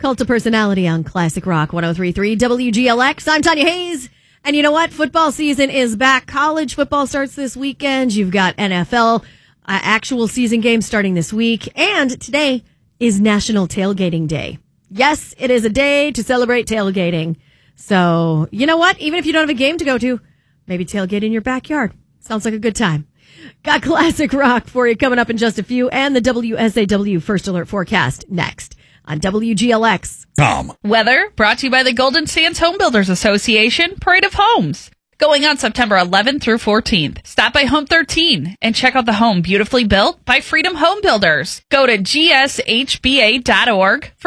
Cult of Personality on Classic Rock 103.3 WGLX. I'm Tanya Hayes. And you know what? Football season is back. College football starts this weekend. You've got NFL actual season games starting this week. And today is National Tailgating Day. Yes, it is a day to celebrate tailgating. So, you know what? Even if you don't have a game to go to, maybe tailgate in your backyard. Sounds like a good time. Got Classic Rock for you coming up in just a few, and the WSAW First Alert Forecast next on WGLX. Weather brought to you by the Golden Sands Home Builders Association Parade of Homes. Going on September 11th through 14th. Stop by Home 13 and check out the home beautifully built by Freedom Home Builders. Go to gshba.org for